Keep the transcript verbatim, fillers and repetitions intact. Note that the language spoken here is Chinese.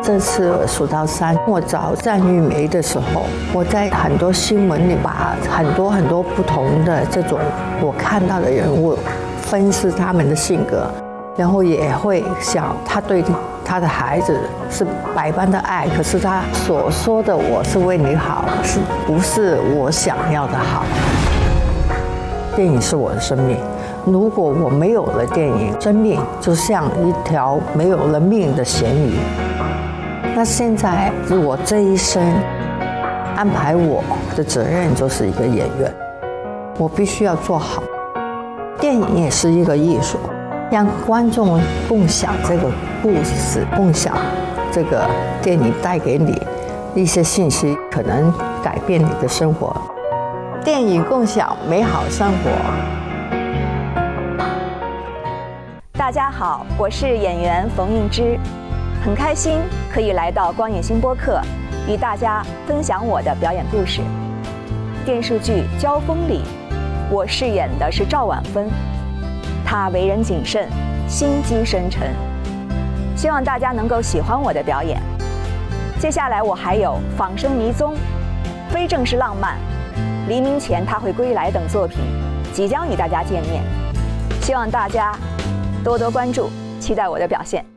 这次数到三，我找战玉梅的时候，我在很多新闻里把很多很多不同的这种我看到的人物分析他们的性格，然后也会想他对他的孩子是百般的爱，可是他所说的我是为你好，是不是我想要的好？电影是我的生命，如果我没有了电影，生命就像一条没有了命的咸鱼。那现在我这一生安排我的责任就是一个演员，我必须要做好。电影也是一个艺术，让观众共享这个故事，共享这个电影带给你一些信息，可能改变你的生活。电影共享美好生活。 大家好，我是演员冯映之，很开心可以来到光影新播客，与大家分享我的表演故事。电视剧《交锋》里，我饰演的是赵婉芬，她为人谨慎，心机深沉。希望大家能够喜欢我的表演。接下来我还有《仿生迷踪》、《非正式浪漫》、《黎明前他会归来》等作品，即将与大家见面。希望大家多多关注，期待我的表现。